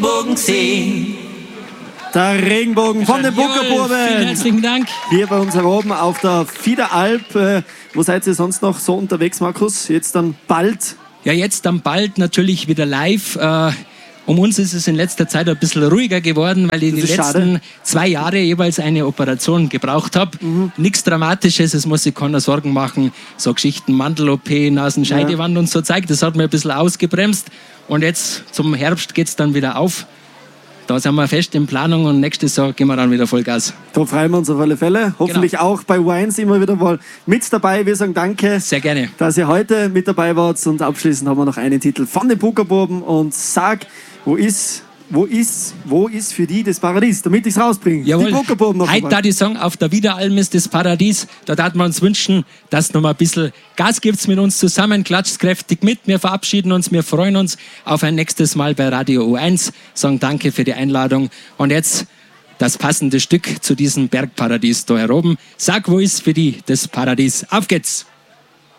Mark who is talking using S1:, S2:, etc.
S1: Regenbogen sehen.
S2: Der Regenbogen von den Buckerbuben.
S3: Vielen herzlichen Dank.
S2: Hier bei uns oben auf der Fiederalp. Wo seid ihr sonst noch so unterwegs, Markus? Jetzt dann bald?
S3: Ja, jetzt dann bald natürlich wieder live. Um uns ist es in letzter Zeit ein bisschen ruhiger geworden, weil ich in den letzten 2 Jahre jeweils eine Operation gebraucht habe. Nichts Dramatisches, es muss sich keiner Sorgen machen. So Geschichten, Mandel-OP, Nasenscheidewand und so zeigt. Das hat mir ein bisschen ausgebremst. Und jetzt zum Herbst geht es dann wieder auf. Da sind wir fest in Planung und nächstes Jahr gehen wir dann wieder Vollgas.
S2: Da freuen wir uns auf alle Fälle. Hoffentlich auch bei Wines immer wieder mal mit dabei. Wir sagen danke,
S3: sehr gerne,
S2: dass ihr heute mit dabei wart. Und abschließend haben wir noch einen Titel von den Buckerbuben. Und sag, wo ist für die das Paradies, damit ich es rausbringe?
S3: Jawohl.
S2: Die Buckerbuben noch
S3: heute da die Song auf der Wiederalm ist das Paradies. Da darf man uns wünschen, dass noch mal ein bisschen Gas gibt's mit uns zusammen, klatscht kräftig mit. Wir verabschieden uns, wir freuen uns auf ein nächstes Mal bei Radio U1. Sagen danke für die Einladung. Und jetzt das passende Stück zu diesem Bergparadies da oben. Sag, wo ist für die das Paradies? Auf geht's!